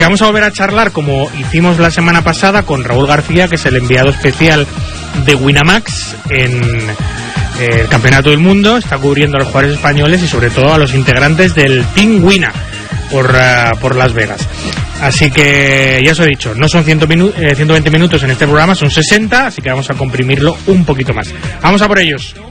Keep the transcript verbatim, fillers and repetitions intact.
Vamos a volver a charlar, como hicimos la semana pasada, con Raúl García, que es el enviado especial de Winamax en el Campeonato del Mundo. Está cubriendo a los jugadores españoles y sobre todo a los integrantes del Team Wina por, uh, por Las Vegas. Así que ya os he dicho, no son ciento minu- eh, ciento veinte minutos en este programa, son sesenta, así que vamos a comprimirlo un poquito más. Vamos a por ellos.